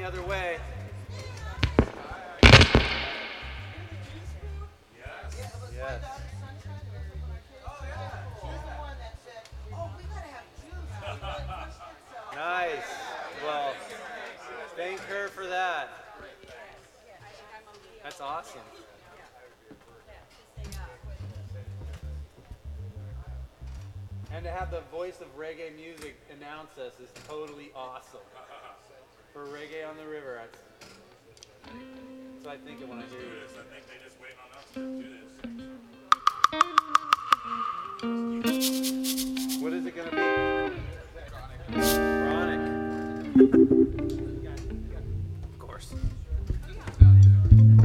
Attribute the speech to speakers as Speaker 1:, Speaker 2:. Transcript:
Speaker 1: other way. Yes. Nice. Well, thank her for that. That's awesome. And to have the voice of reggae music announce us is totally awesome. For Reggae on the River, that's what I think of when I hear you.